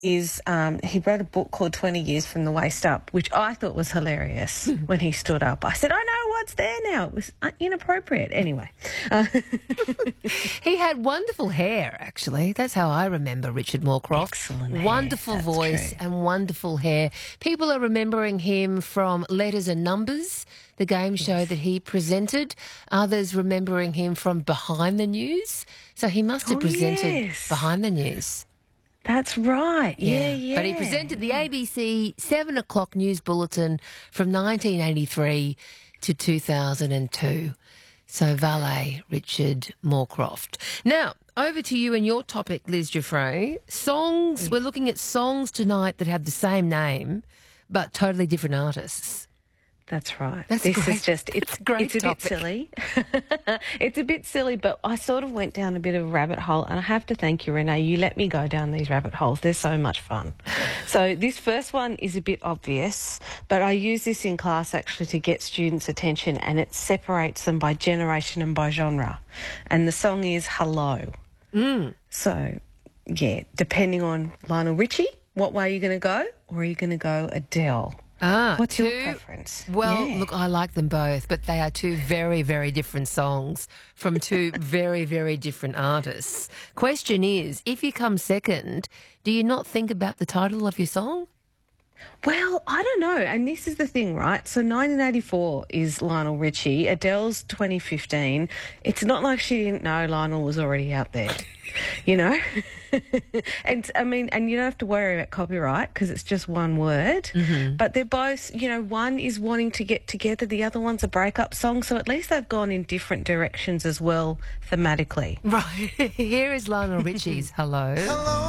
is he wrote a book called 20 Years from the Waist Up, which I thought was hilarious when he stood up. I said, I know what's there now. It was inappropriate. Anyway. He had wonderful hair, actually. That's how I remember Richard Moorcroft. Excellent hair, Wonderful that's voice true. and wonderful hair. People are remembering him from Letters and Numbers, the game show that he presented. Others remembering him from Behind the News. So he must have presented yes. Behind the News. That's right. Yeah. But he presented the ABC 7 o'clock news bulletin from 1983 to 2002. So valet Richard Moorcroft. Now, over to you and your topic, Liz Giuffre. Songs, we're looking at songs tonight that have the same name but totally different artists. That's right. That's this great. is just, it's a great bit silly. It's a bit silly, but I sort of went down a bit of a rabbit hole, and I have to thank you, Renee. You let me go down these rabbit holes. They're so much fun. So this first one is a bit obvious, but I use this in class actually to get students' attention, and it separates them by generation and by genre. And the song is Hello. So, yeah, depending on Lionel Richie, what way are you going to go? Or are you going to go Adele? What's your preference? Well, Yeah. look, I like them both, but they are two very, very different songs from two very, very different artists. Question is, if you come second, do you not think about the title of your song? Well, I don't know. And this is the thing, right? So 1984 is Lionel Richie. Adele's 2015. It's not like she didn't know Lionel was already out there, you know? And I mean, and you don't have to worry about copyright because it's just one word. But they're both, you know, one is wanting to get together, the other one's a breakup song. So at least they've gone in different directions as well thematically. Right. Here is Lionel Richie's Hello.